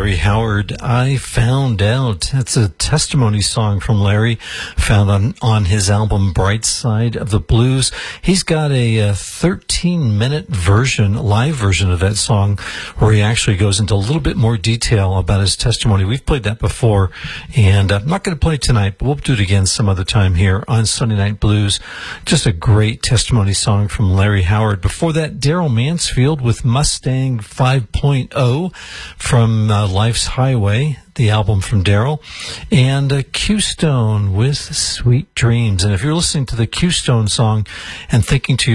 Larry Howard, I Found Out. That's a testimony song from Larry, found on his album Bright Side of the Blues. He's got a 13-minute live version of that song, where he actually goes into a little bit more detail about his testimony. We've played that before, and I'm not going to play it tonight, but we'll do it again some other time here on Sunday Night Blues. Just a great testimony song from Larry Howard. Before that, Daryl Mansfield with Mustang 5.0 from Life's Highway, the album from Daryl, and Q-Stone with Sweet Dreams. And if you're listening to the Q-Stone song and thinking to